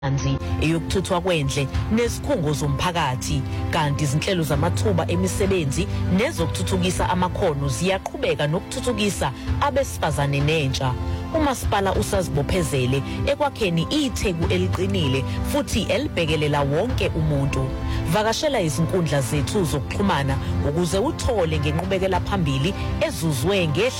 eyokuthuthwa kwendle nesikhungo zomphakathi, kanti izinhlelo zamathuba emisebenzi nezokuthuthukisa amakhono ziyaqhubeka nokuthuthukisa abesifazane nentsha. Umasipala usazibophezele ekwakheni itheku eliqinile futhi elibhekelela wonke umuntu. Vakashela izinkundla zethu zokuxhumana ukuze uthole ngenqubekela phambili ezuzwe